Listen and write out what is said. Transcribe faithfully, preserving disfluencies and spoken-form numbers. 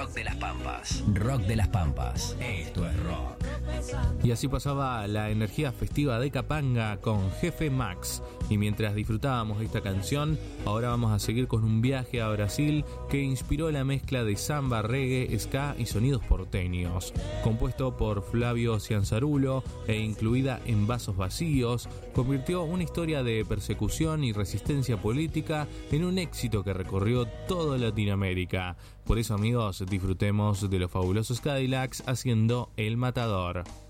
Rock de las Pampas. Rock de las Pampas. Esto es rock. Y así pasaba la energía festiva de Capanga con Jefe Max. Y mientras disfrutábamos de esta canción, ahora vamos a seguir con un viaje a Brasil que inspiró la mezcla de samba, reggae, ska y sonidos porteños. Compuesto por Flavio Cianzarulo e incluida en Vasos Vacíos, convirtió una historia de persecución y resistencia política en un éxito que recorrió toda Latinoamérica. Por eso, amigos, disfrutemos de los fabulosos Cadillacs haciendo El Matador.